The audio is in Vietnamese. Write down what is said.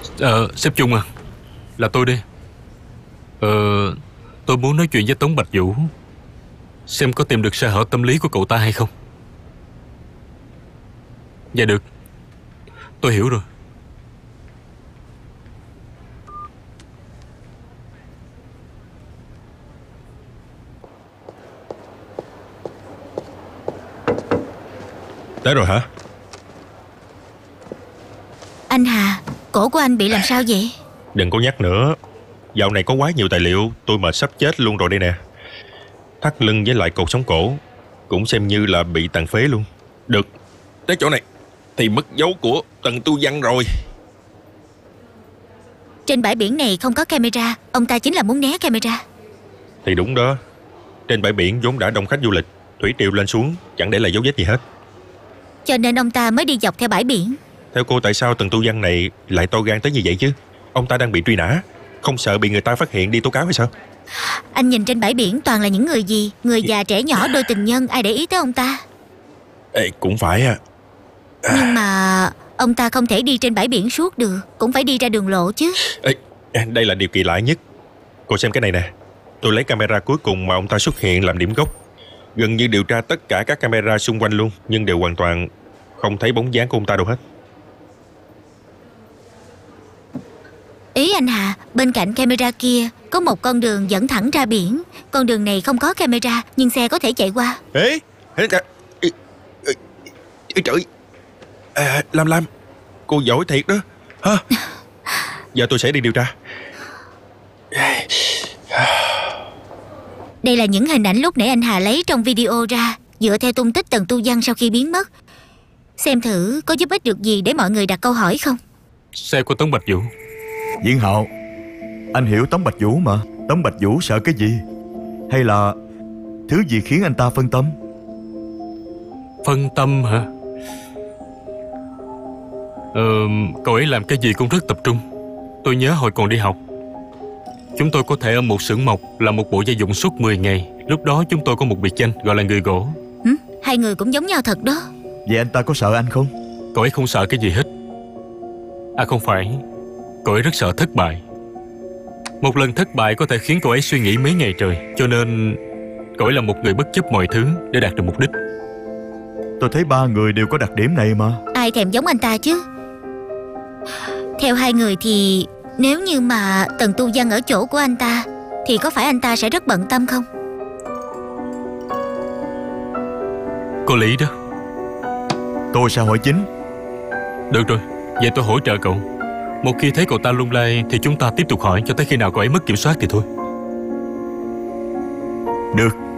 Sếp Chung à, là tôi đây. Tôi muốn nói chuyện với Tống Bạch Vũ, xem có tìm được sơ hở tâm lý của cậu ta hay không. Dạ được, tôi hiểu rồi. Tới rồi hả? Anh Hà, cổ của anh bị làm sao vậy? Đừng có nhắc nữa. Dạo này có quá nhiều tài liệu, tôi mệt sắp chết luôn rồi đây nè. Thắt lưng với lại cột sống cổ cũng xem như là bị tàn phế luôn. Được, tới chỗ này thì mất dấu của Tần Tu Văn rồi. Trên bãi biển này không có camera, ông ta chính là muốn né camera. Thì đúng đó. Trên bãi biển vốn đã đông khách du lịch, thủy triều lên xuống chẳng để lại dấu vết gì hết. Cho nên ông ta mới đi dọc theo bãi biển. Theo cô, tại sao Tần Tu Văn này lại to gan tới như vậy chứ? Ông ta đang bị truy nã, không sợ bị người ta phát hiện đi tố cáo hay sao? Anh nhìn trên bãi biển toàn là những người gì? Người già trẻ nhỏ, đôi tình nhân, ai để ý tới ông ta? Ê, cũng phải à. Nhưng mà ông ta không thể đi trên bãi biển suốt được, cũng phải đi ra đường lộ chứ. Ê, đây là điều kỳ lạ nhất. Cô xem cái này nè. Tôi lấy camera cuối cùng mà ông ta xuất hiện làm điểm gốc. Gần như điều tra tất cả các camera xung quanh luôn, nhưng đều hoàn toàn không thấy bóng dáng của ông ta đâu hết. Ý anh Hà, bên cạnh camera kia có một con đường dẫn thẳng ra biển. Con đường này không có camera, nhưng xe có thể chạy qua. Ê, trời. Lam, cô giỏi thiệt đó hả? Giờ tôi sẽ đi điều tra. Đây là những hình ảnh lúc nãy anh Hà lấy trong video ra, dựa theo tung tích Tần Tu Văn sau khi biến mất. Xem thử có giúp ích được gì để mọi người đặt câu hỏi không. Xe của Tống Bạch Vũ. Diễn Hạo, anh hiểu Tống Bạch Vũ mà. Tống Bạch Vũ sợ cái gì? Hay là thứ gì khiến anh ta phân tâm? Phân tâm hả? Cậu ấy làm cái gì cũng rất tập trung. Tôi nhớ hồi còn đi học, chúng tôi có thể ở một xưởng mộc làm một bộ gia dụng suốt 10 ngày. Lúc đó chúng tôi có một biệt danh gọi là người gỗ. Hai người cũng giống nhau thật đó. Vậy anh ta có sợ anh không? Cậu ấy không sợ cái gì hết. À không phải, cậu ấy rất sợ thất bại. Một lần thất bại có thể khiến cậu ấy suy nghĩ mấy ngày trời. Cho nên cậu ấy là một người bất chấp mọi thứ để đạt được mục đích. Tôi thấy ba người đều có đặc điểm này mà. Ai thèm giống anh ta chứ. Theo hai người thì nếu như mà Tần Tu Văn ở chỗ của anh ta thì có phải anh ta sẽ rất bận tâm không? Có lý đó. Tôi sẽ hỏi chính. Được rồi, vậy tôi hỗ trợ cậu. Một khi thấy cậu ta lung lay thì chúng ta tiếp tục hỏi cho tới khi nào cậu ấy mất kiểm soát thì thôi. Được.